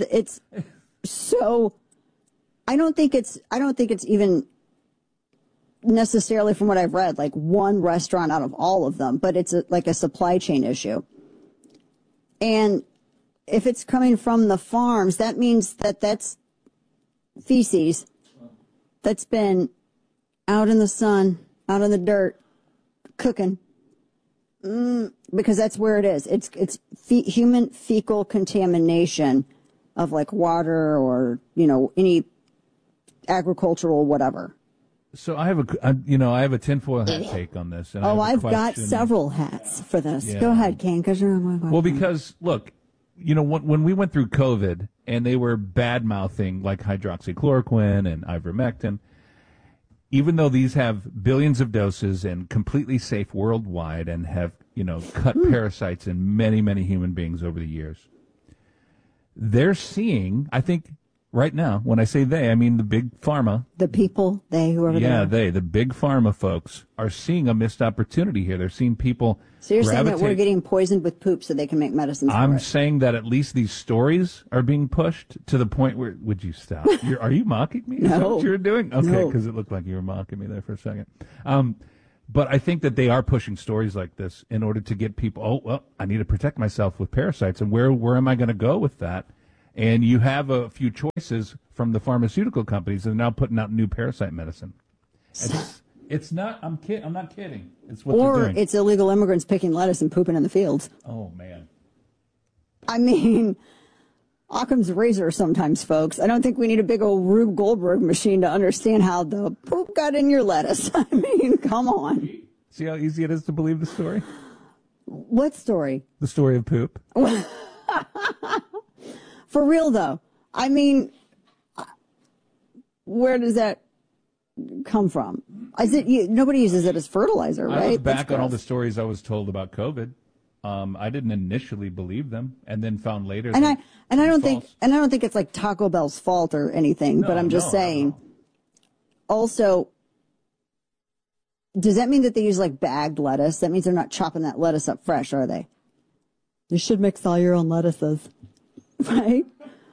So I don't think it's even necessarily, from what I've read, like one restaurant out of all of them, but it's like a supply chain issue. And if it's coming from the farms, that means that's feces that's been out in the sun, out in the dirt, cooking, because that's where it is. It's human fecal contamination of like water or, any agricultural whatever. So I have a tinfoil hat take on this. And I've got several hats for this. Yeah. Go ahead, Kane, because you're on my question. Well, because look, when we went through COVID and they were bad-mouthing like hydroxychloroquine and ivermectin, even though these have billions of doses and completely safe worldwide and have cut parasites in many, many human beings over the years. They're seeing, I think, right now, when I say they, I mean the big pharma. The people, whoever they are. Yeah, the big pharma folks are seeing a missed opportunity here. They're seeing people So you're saying that we're getting poisoned with poop so they can make medicines for I'm it. saying that at least these stories are being pushed to the point where, would you stop? Are you mocking me? Is that No. what you're doing? Okay, No. because it looked like you were mocking me there for a second. But I think that they are pushing stories like this in order to get people, I need to protect myself with parasites. And where am I going to go with that? And you have a few choices from the pharmaceutical companies that are now putting out new parasite medicine. It's not, I'm not kidding. It's what they're doing. It's illegal immigrants picking lettuce and pooping in the fields. Oh, man. I mean, Occam's razor sometimes, folks. I don't think we need a big old Rube Goldberg machine to understand how the poop got in your lettuce. I mean, come on. See how easy it is to believe the story? What story? The story of poop. For real, though. I mean, where does that come from? Nobody uses it as fertilizer, right? I look back on all the stories I was told about COVID. I didn't initially believe them, and then found later. And I don't think it's like Taco Bell's fault or anything. But I'm just saying. Also, does that mean that they use like bagged lettuce? That means they're not chopping that lettuce up fresh, are they? You should mix all your own lettuces, right?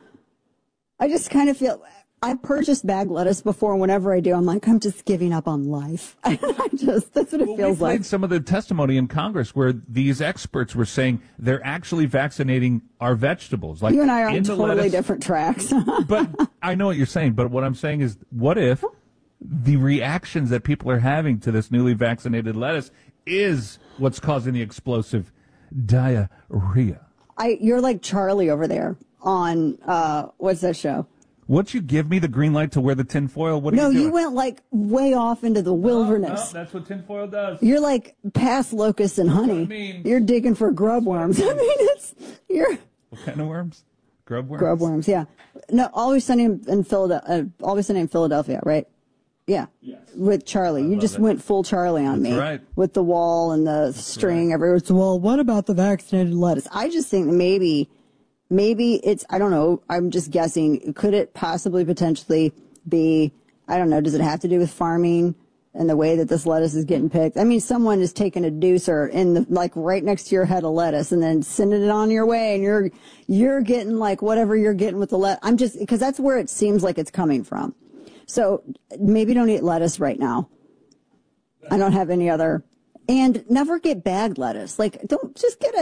I just kind of feel. I purchased bagged lettuce before, and whenever I do, I'm like, I'm just giving up on life. That's what it feels like. Some of the testimony in Congress where these experts were saying they're actually vaccinating our vegetables. Like you and I are on in the totally lettuce. different tracks. But I know what you're saying, but what I'm saying is, what if the reactions that people are having to this newly vaccinated lettuce is what's causing the explosive diarrhea? You're like Charlie over there on, what's that show? Once you give me the green light to wear the tinfoil, what are you doing? No, you went like way off into the wilderness. No, that's what tinfoil does. You're like past locusts and honey. You're digging for grub worms. I mean, What kind of worms? Grub worms? Grub worms, yeah. No, Always Sunny in Philadelphia, right? Yeah. Yes. With Charlie. You just went full Charlie on me. Right. With the wall and the string everywhere. So, well, what about the vaccinated lettuce? I just think that maybe it's, I don't know, I'm just guessing, could it possibly potentially be, I don't know, does it have to do with farming and the way that this lettuce is getting picked? I mean, someone is taking a deucer like right next to your head of lettuce and then sending it on your way, and you're getting like whatever you're getting with the lettuce. Because that's where it seems like it's coming from. So maybe don't eat lettuce right now. I don't have any other. And never get bagged lettuce. Like, don't just get a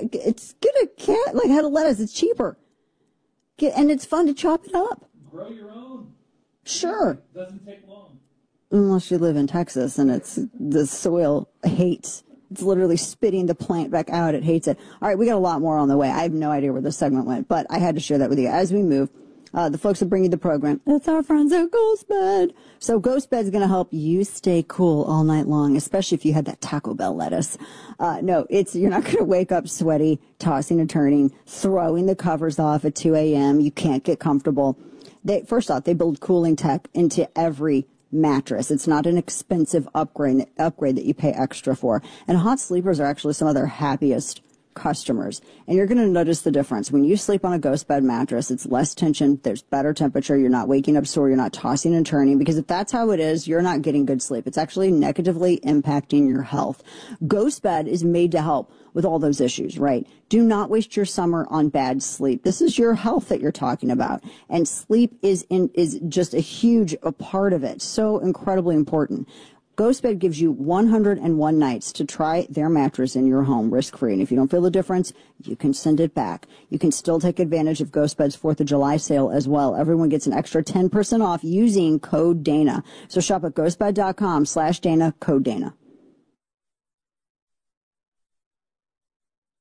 head of lettuce. It's cheaper. And it's fun to chop it up. Grow your own. Sure. It doesn't take long. Unless you live in Texas and the soil hates. It's literally spitting the plant back out. It hates it. All right, we got a lot more on the way. I have no idea where this segment went, but I had to share that with you. As we move, the folks that bring you the program, it's our friends at GhostBed. So GhostBed's going to help you stay cool all night long, especially if you had that Taco Bell lettuce. You're not going to wake up sweaty, tossing and turning, throwing the covers off at 2 a.m. You can't get comfortable. First off, they build cooling tech into every mattress. It's not an expensive upgrade that you pay extra for. And hot sleepers are actually some of their happiest customers. And you're going to notice the difference. When you sleep on a GhostBed mattress, it's less tension, there's better temperature, you're not waking up sore, you're not tossing and turning, because if that's how it is, you're not getting good sleep. It's actually negatively impacting your health. GhostBed is made to help with all those issues, right? Do not waste your summer on bad sleep. This is your health that you're talking about. And sleep is just a huge part of it. So incredibly important. GhostBed gives you 101 nights to try their mattress in your home risk-free. And if you don't feel the difference, you can send it back. You can still take advantage of GhostBed's 4th of July sale as well. Everyone gets an extra 10% off using code Dana. So shop at ghostbed.com/Dana, code Dana.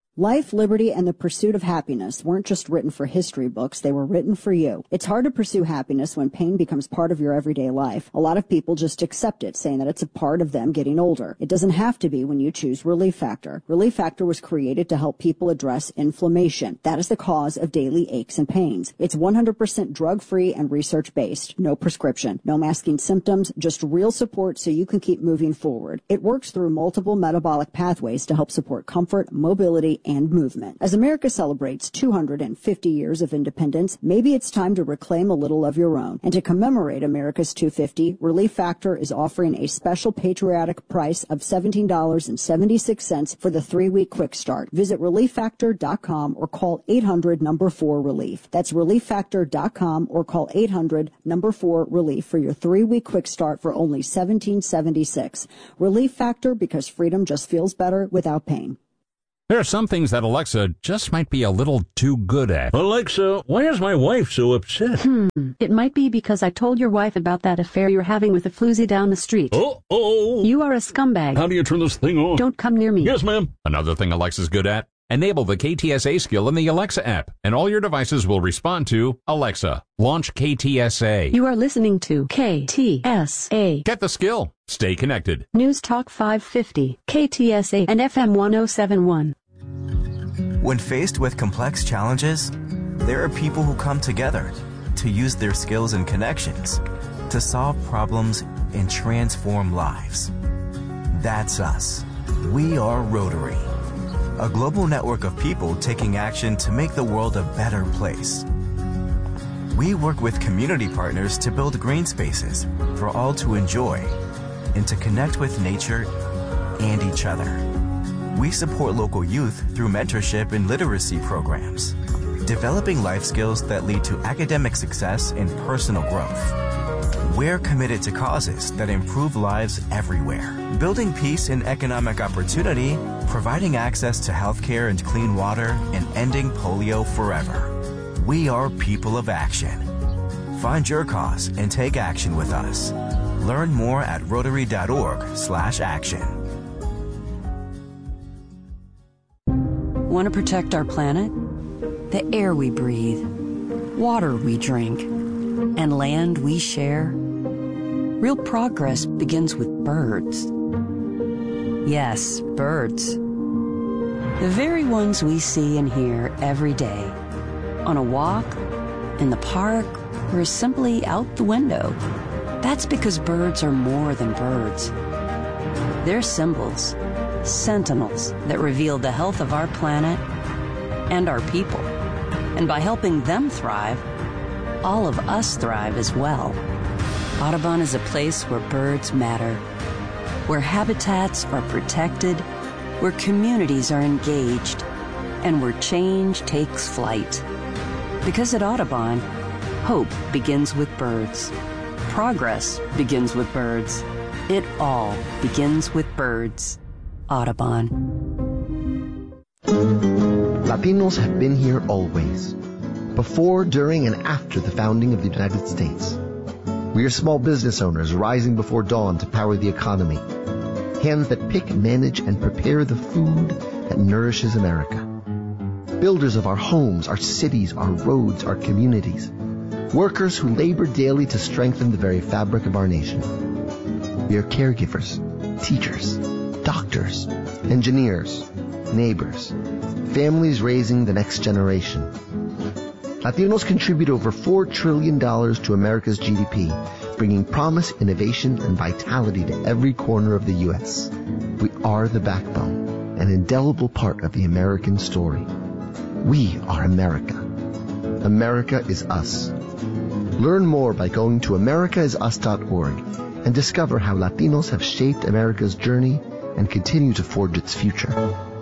Life, liberty, and the pursuit of happiness weren't just written for history books, they were written for you. It's hard to pursue happiness when pain becomes part of your everyday life. A lot of people just accept it, saying that it's a part of them getting older. It doesn't have to be when you choose Relief Factor. Relief Factor was created to help people address inflammation. That is the cause of daily aches and pains. It's 100% drug-free and research-based. No prescription, no masking symptoms, just real support so you can keep moving forward. It works through multiple metabolic pathways to help support comfort, mobility, and movement. As America celebrates 250 years of independence, maybe it's time to reclaim a little of your own. And to commemorate America's 250, Relief Factor is offering a special patriotic price of $17.76 for the 3-week quick start. Visit ReliefFactor.com or call 800-4RELIEF. That's ReliefFactor.com or call 800-4RELIEF for your 3-week quick start for only $17.76. Relief Factor, because freedom just feels better without pain. There are some things that Alexa just might be a little too good at. Alexa, why is my wife so upset? It might be because I told your wife about that affair you're having with a floozy down the street. Uh-oh. You are a scumbag. How do you turn this thing on? Don't come near me. Yes, ma'am. Another thing Alexa's good at? Enable the KTSA skill in the Alexa app, and all your devices will respond to Alexa. Launch KTSA. You are listening to KTSA. Get the skill. Stay connected. News Talk 550, KTSA, and FM 1071. When faced with complex challenges, there are people who come together to use their skills and connections to solve problems and transform lives. That's us. We are Rotary, a global network of people taking action to make the world a better place. We work with community partners to build green spaces for all to enjoy and to connect with nature and each other. We support local youth through mentorship and literacy programs, developing life skills that lead to academic success and personal growth. We're committed to causes that improve lives everywhere, building peace and economic opportunity, providing access to healthcare and clean water, and ending polio forever. We are people of action. Find your cause and take action with us. Learn more at rotary.org/action. Want to protect our planet? The air we breathe, water we drink, and land we share? Real progress begins with birds. Yes, birds. The very ones we see and hear every day. On a walk, in the park, or simply out the window. That's because birds are more than birds. They're symbols, sentinels that reveal the health of our planet and our people. And by helping them thrive, all of us thrive as well. Audubon is a place where birds matter, where habitats are protected, where communities are engaged, and where change takes flight. Because at Audubon, hope begins with birds. Progress begins with birds. It all begins with birds. Audubon. Latinos have been here always. Before, during, and after the founding of the United States. We are small business owners rising before dawn to power the economy. Hands that pick, manage, and prepare the food that nourishes America. Builders of our homes, our cities, our roads, our communities. Workers who labor daily to strengthen the very fabric of our nation. We are caregivers, teachers, doctors, engineers, neighbors, families raising the next generation. Latinos contribute over $4 trillion to America's GDP, bringing promise, innovation, and vitality to every corner of the U.S. We are the backbone, an indelible part of the American story. We are America. America is us. Learn more by going to americaisus.org and discover how Latinos have shaped America's journey and continue to forge its future.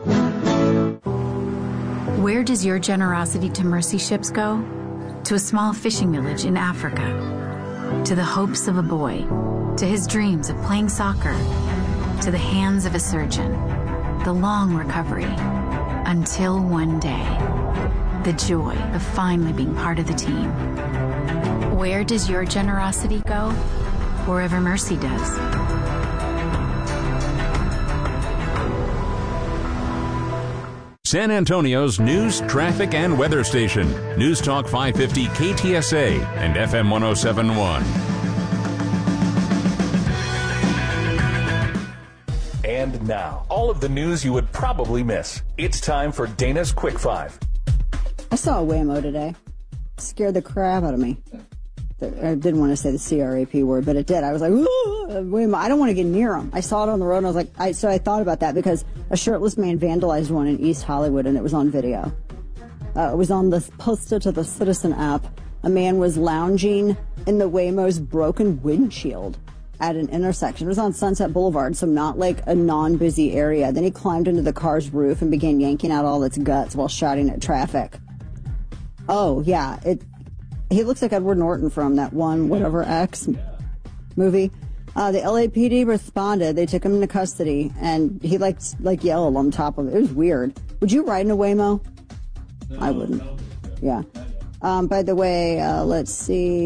Where does your generosity to mercy ships go? To a small fishing village in Africa. To the hopes of a boy. To his dreams of playing soccer. To the hands of a surgeon. The long recovery. Until one day. The joy of finally being part of the team. Where does your generosity go? Wherever mercy does. San Antonio's news, traffic, and weather station. News Talk 550 KTSA and FM 1071. And now, all of the news you would probably miss. It's time for Dana's Quick Five. I saw a Waymo today. It scared the crap out of me. I didn't want to say the CRAP word, but it did. I was like, Waymo. I don't want to get near them. I saw it on the road, and I was like, so I thought about that because a shirtless man vandalized one in East Hollywood, and it was on video. It was on the posted to the Citizen app. A man was lounging in the Waymo's broken windshield at an intersection. It was on Sunset Boulevard, so not like a non-busy area. Then he climbed into the car's roof and began yanking out all its guts while shouting at traffic. Oh, yeah. He looks like Edward Norton from that one, whatever, X movie. The LAPD responded. They took him into custody, and he like yelled on top of it. It was weird. Would you ride in a Waymo? I wouldn't. Yeah. By the way, let's see.